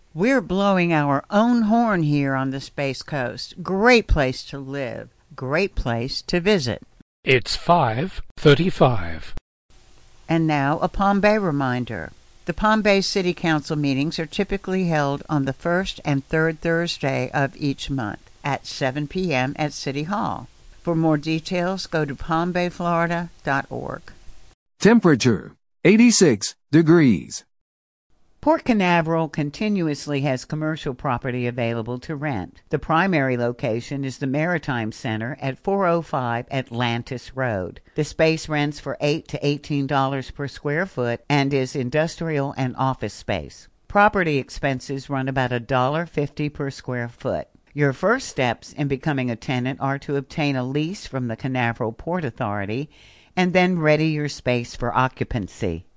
We're blowing our own horn here on the Space Coast. Great place to live. Great place to visit. It's 5:35. And now a Palm Bay reminder. The Palm Bay City Council meetings are typically held on the first and third Thursday of each month at 7 p.m. at City Hall. For more details, go to palmbayflorida.org. Temperature 86 degrees. Port Canaveral continuously has commercial property available to rent. The primary location is the Maritime Center at 405 Atlantis Road. The space rents for $8 to $18 per square foot and is industrial and office space. Property expenses run about $1.50 per square foot. Your first steps in becoming a tenant are to obtain a lease from the Canaveral Port Authority and then ready your space for occupancy.